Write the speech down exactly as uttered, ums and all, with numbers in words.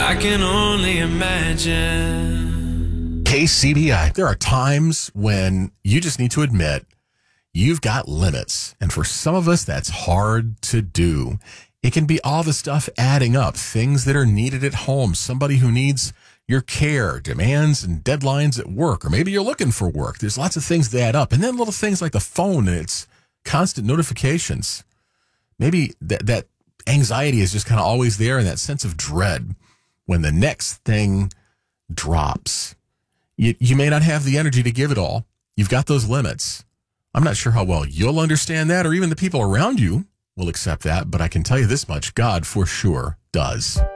I can only imagine. K C B I. There are times when you just need to admit you've got limits. And for some of us, that's hard to do. It can be all the stuff adding up, things that are needed at home, somebody who needs your care, demands and deadlines at work, or maybe you're looking for work. There's lots of things that add up. And then little things like the phone and its constant notifications. Maybe that, that anxiety is just kind of always there, and that sense of dread when the next thing drops. You, you may not have the energy to give it all. You've got those limits. I'm not sure how well you'll understand that, or even the people around you will accept that, but I can tell you this much, God for sure does.